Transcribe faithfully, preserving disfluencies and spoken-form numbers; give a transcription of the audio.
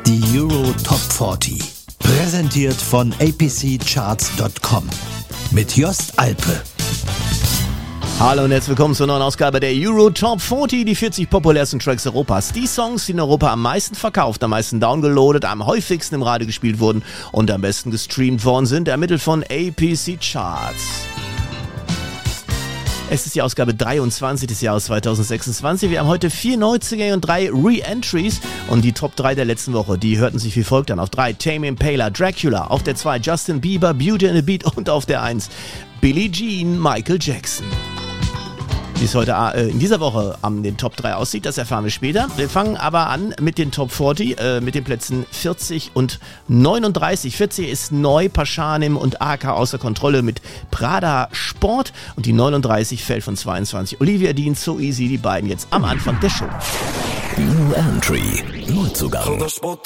Die Euro Top vierzig. Präsentiert von a p c charts punkt com. Mit Jost Alpe. Hallo und herzlich willkommen zur neuen Ausgabe der Euro Top vierzig, die vierzig populärsten Tracks Europas. Die Songs, die in Europa am meisten verkauft, am meisten downgeloadet, am häufigsten im Radio gespielt wurden und am besten gestreamt worden sind, ermittelt von A P C Charts. Es ist die Ausgabe dreiundzwanzig des Jahres zweitausendsechsundzwanzig. Wir haben heute vier Neuzugänge und drei Re-Entries. Und die Top drei der letzten Woche, die hörten sich wie folgt an. Auf drei Tame Impala, Dracula. Auf der zwei Justin Bieber, Beauty and the Beat. Und auf der eins Billie Jean, Michael Jackson. Wie es heute äh, in dieser Woche an den Top drei aussieht, das erfahren wir später. Wir fangen aber an mit den Top vierzig, äh, mit den Plätzen vierzig und neununddreißig. vierzig ist neu, Paschanim und A K außer Kontrolle mit Prada Sport. Und die neununddreißig fällt von zweiundzwanzig. Olivia Dean, So Easy, die beiden jetzt am Anfang der Show. New Entry, Neuzugang.